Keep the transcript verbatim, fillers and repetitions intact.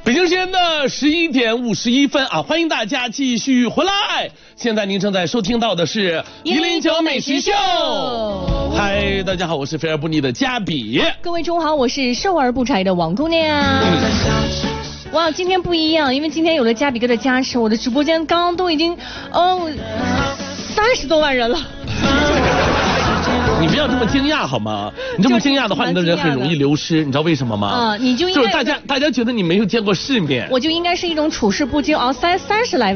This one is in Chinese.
北京时间的十一点五十一分啊，欢迎大家继续回来。现在您正在收听到的是一零九美食秀。嗨，大家好，我是肥而不腻的嘉比。 各位中午好，我是瘦而不柴的王姑娘。嗯、哇，今天不一样，因为今天有了嘉比哥的加持，我的直播间刚刚都已经哦三十多万人了。 你不要这么惊讶好吗？你这么惊讶的话，你的人很容易流失，你知道为什么吗？ 啊，你就应该就是大家大家觉得你没有见过世面， 我就应该是一种处事不惊，熬三三十来。